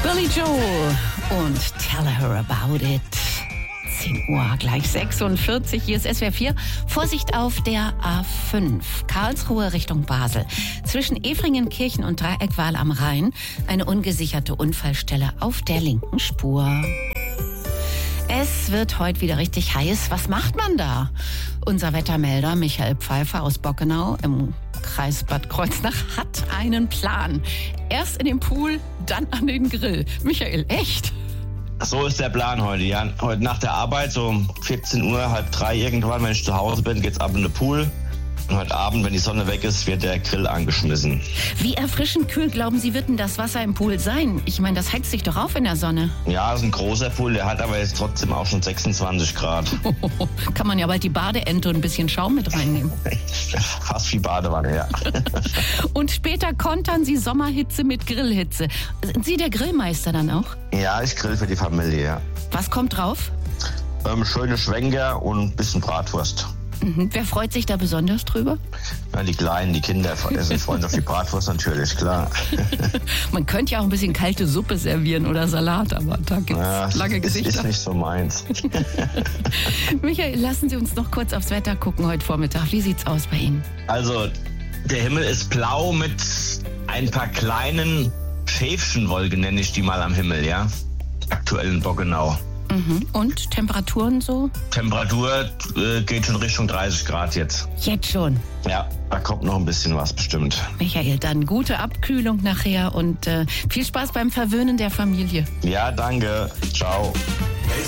Billy Joel und Tell Her About It. 10 Uhr, gleich 46. Hier ist SWR 4. Vorsicht auf der A5. Karlsruhe Richtung Basel. Zwischen Efringenkirchen und Dreieckwahl am Rhein. Eine ungesicherte Unfallstelle auf der linken Spur. Es wird heute wieder richtig heiß. Was macht man da? Unser Wettermelder Michael Pfeiffer aus Bockenau im Kreis Bad Kreuznach hat einen Plan. Erst in den Pool, dann an den Grill. Michael, echt? So ist der Plan heute, ja. Heute nach der Arbeit, so um 14 Uhr, halb 3 irgendwann, wenn ich zu Hause bin, geht's ab in den Pool. Und heute Abend, wenn die Sonne weg ist, wird der Grill angeschmissen. Wie erfrischend kühl, glauben Sie, wird denn das Wasser im Pool sein? Ich meine, das heizt sich doch auf in der Sonne. Ja, das ist ein großer Pool, der hat aber jetzt trotzdem auch schon 26 Grad. Kann man ja bald die Badeente und ein bisschen Schaum mit reinnehmen. Fast wie Badewanne, ja. Und später kontern Sie Sommerhitze mit Grillhitze. Sind Sie der Grillmeister dann auch? Ja, ich grill für die Familie, ja. Was kommt drauf? Schöne Schwenker und ein bisschen Bratwurst. Mhm. Wer freut sich da besonders drüber? Ja, die Kleinen, die Kinder sind freuen auf die Bratwurst natürlich, klar. Man könnte ja auch ein bisschen kalte Suppe servieren oder Salat, aber da gibt es lange Gesichter. Das ist nicht so meins. Michael, lassen Sie uns noch kurz aufs Wetter gucken heute Vormittag. Wie sieht's aus bei Ihnen? Also, der Himmel ist blau mit ein paar kleinen Schäfchenwolken, nenne ich die mal am Himmel, ja. Aktuell in Bockenau. Mhm. Und Temperaturen so? Temperatur geht schon Richtung 30 Grad jetzt. Jetzt schon? Ja, da kommt noch ein bisschen was bestimmt. Michael, dann gute Abkühlung nachher und viel Spaß beim Verwöhnen der Familie. Ja, danke. Ciao.